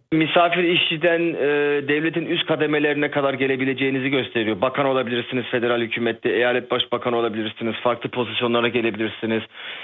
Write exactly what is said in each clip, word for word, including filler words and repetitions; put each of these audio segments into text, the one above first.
Misafir işçiden e, devletin üst kademelerine kadar gelebileceğinizi gösteriyor. Bakan olabilirsiniz federal hükümette, eyalet başbakanı olabilirsiniz, farklı pozisyonlara gelebilirsiniz.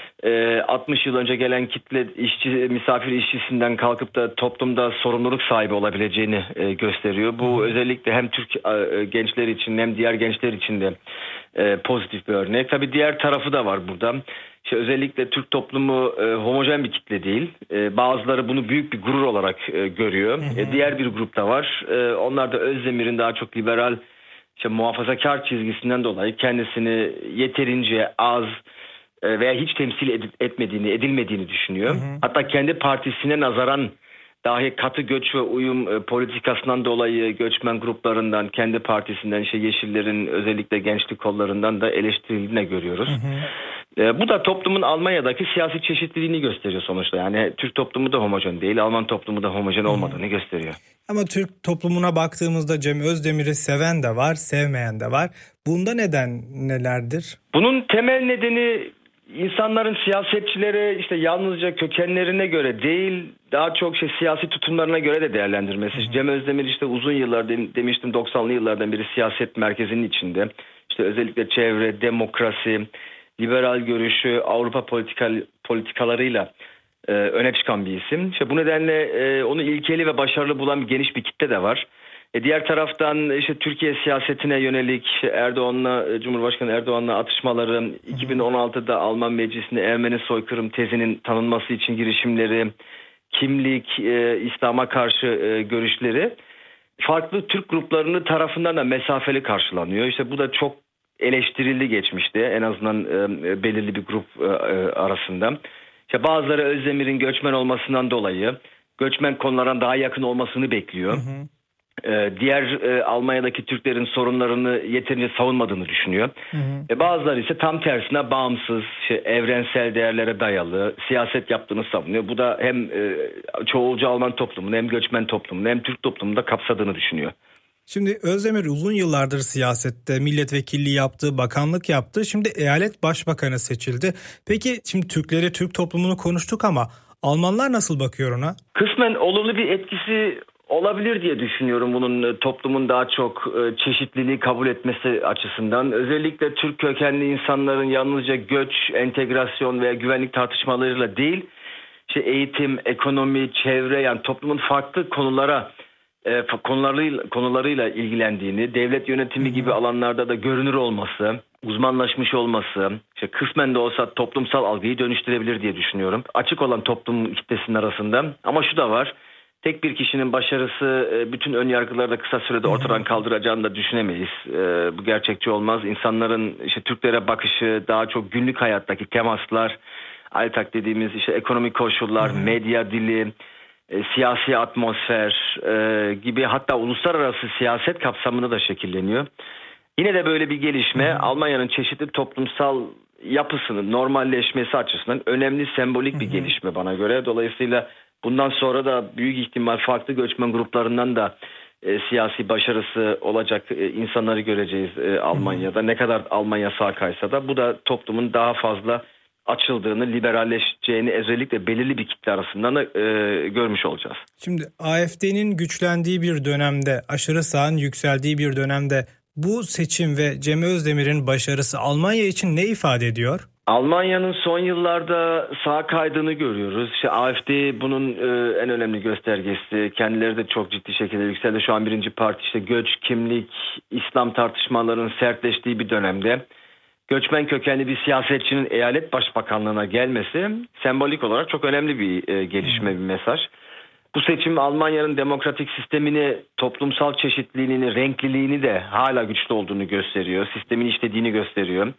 E, altmış yıl önce gelen kitle işçi, misafir işçisinden kalkıp da toplumda sorumluluk sahibi olabileceğini e, gösteriyor. Bu özellikle hem Türk e, gençler için hem diğer gençler için de e, pozitif bir örnek. Tabii diğer tarafı da var burada. İşte özellikle Türk toplumu e, homojen bir kitle değil. E, bazıları bunu büyük bir gurur olarak e, görüyor. Hı hı. E, diğer bir grup da var. E, onlar da Özdemir'in daha çok liberal, işte muhafazakar çizgisinden dolayı kendisini yeterince az e, veya hiç temsil ed- etmediğini, edilmediğini düşünüyor. Hı hı. Hatta kendi partisine nazaran dahi katı göç ve uyum e, politikasından dolayı göçmen gruplarından, kendi partisinden, işte Yeşillerin özellikle gençlik kollarından da eleştirildiğini görüyoruz. Hı hı. E, bu da toplumun Almanya'daki siyasi çeşitliliğini gösteriyor sonuçta. Yani Türk toplumu da homojen değil, Alman toplumu da homojen olmadığını gösteriyor. Ama Türk toplumuna baktığımızda Cem Özdemir'i seven de var, sevmeyen de var. Bunda neden nelerdir? Bunun temel nedeni insanların siyasetçilere işte yalnızca kökenlerine göre değil, daha çok şey siyasi tutumlarına göre de değerlendirmesi. Hı hı. Cem Özdemir işte uzun yıllar demiştim doksanlı yıllardan beri siyaset merkezinin içinde. İşte özellikle çevre, demokrasi, liberal görüşü, Avrupa politikal, politikalarıyla e, öne çıkan bir isim. İşte bu nedenle e, onu ilkeli ve başarılı bulan bir geniş bir kitle de var. E, diğer taraftan işte Türkiye siyasetine yönelik Erdoğan'la, Cumhurbaşkanı Erdoğan'la atışmaları, iki bin on altıda Alman Meclisi'nde Ermeni soykırım tezinin tanınması için girişimleri, kimlik, e, İslam'a karşı e, görüşleri farklı Türk gruplarının tarafından da mesafeli karşılanıyor. İşte bu da çok eleştirildi geçmişte, en azından e, belirli bir grup e, arasında. İşte bazıları Özdemir'in göçmen olmasından dolayı göçmen konulardan daha yakın olmasını bekliyor. Hı hı. E, diğer e, Almanya'daki Türklerin sorunlarını yeterince savunmadığını düşünüyor. Hı hı. E, bazıları ise tam tersine bağımsız, şey, evrensel değerlere dayalı siyaset yaptığını savunuyor. Bu da hem e, çoğulcu Alman toplumunu hem göçmen toplumunu hem Türk toplumunu da kapsadığını düşünüyor. Şimdi Özdemir uzun yıllardır siyasette milletvekilliği yaptı, bakanlık yaptı. Şimdi eyalet başbakanı seçildi. Peki şimdi Türkleri, Türk toplumunu konuştuk ama Almanlar nasıl bakıyor ona? Kısmen olumlu bir etkisi olabilir diye düşünüyorum bunun toplumun daha çok çeşitliliği kabul etmesi açısından. Özellikle Türk kökenli insanların yalnızca göç, entegrasyon veya güvenlik tartışmalarıyla değil, işte eğitim, ekonomi, çevre, yani toplumun farklı konulara E, konularıyla, konularıyla ilgilendiğini, devlet yönetimi gibi alanlarda da görünür olması, uzmanlaşmış olması, işte kısmen de olsa toplumsal algıyı dönüştürebilir diye düşünüyorum. Açık olan toplum kitlesinin arasında. Ama şu da var, tek bir kişinin başarısı bütün önyargıları da kısa sürede ortadan kaldıracağını da düşünemeyiz. E, bu gerçekçi olmaz. İnsanların işte Türklere bakışı daha çok günlük hayattaki temaslar, Alltag dediğimiz işte ekonomik koşullar, medya dili, E, siyasi atmosfer e, gibi, hatta uluslararası siyaset kapsamında da şekilleniyor. Yine de böyle bir gelişme Hı-hı. Almanya'nın çeşitli toplumsal yapısının normalleşmesi açısından önemli, sembolik bir Hı-hı. gelişme bana göre. Dolayısıyla bundan sonra da büyük ihtimal farklı göçmen gruplarından da e, siyasi başarısı olacak e, insanları göreceğiz e, Almanya'da. Hı-hı. Ne kadar Almanya sağ kaysa da bu da toplumun daha fazla açıldığını, liberalleşeceğini özellikle belirli bir kitle arasından da e, görmüş olacağız. Şimdi A F D'nin güçlendiği bir dönemde, aşırı sağın yükseldiği bir dönemde bu seçim ve Cem Özdemir'in başarısı Almanya için ne ifade ediyor? Almanya'nın son yıllarda sağa kaydığını görüyoruz. İşte A F D bunun e, en önemli göstergesi. Kendileri de çok ciddi şekilde yükseldi. Şu an birinci parti, işte göç, kimlik, İslam tartışmalarının sertleştiği bir dönemde göçmen kökenli bir siyasetçinin eyalet başbakanlığına gelmesi sembolik olarak çok önemli bir e, gelişme, bir mesaj. Bu seçim Almanya'nın demokratik sistemini, toplumsal çeşitliliğini, renkliliğini de hala güçlü olduğunu gösteriyor. Sistemin işlediğini gösteriyor.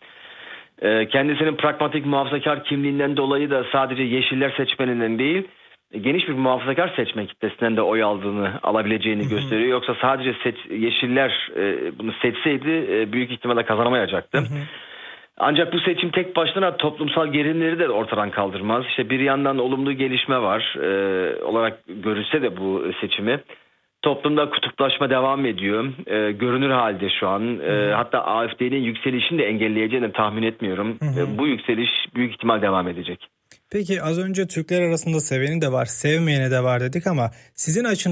E, kendisinin pragmatik muhafazakar kimliğinden dolayı da sadece Yeşiller seçmeninden değil, geniş bir muhafazakar seçmen kitlesinden de oy aldığını, alabileceğini hı hı. gösteriyor. Yoksa sadece seç, Yeşiller e, bunu seçseydi e, büyük ihtimalle kazanamayacaktı. Hı hı. Ancak bu seçim tek başına toplumsal gerilimleri de ortadan kaldırmaz. İşte bir yandan olumlu gelişme var e, olarak görülse de bu seçimi. Toplumda kutuplaşma devam ediyor. E, görünür halde şu an. E, hatta A F D'nin yükselişini de engelleyeceğini tahmin etmiyorum. Hı hı. E, bu yükseliş büyük ihtimal devam edecek. Peki az önce Türkler arasında seveni de var, sevmeyeni de var dedik ama sizin açınızdan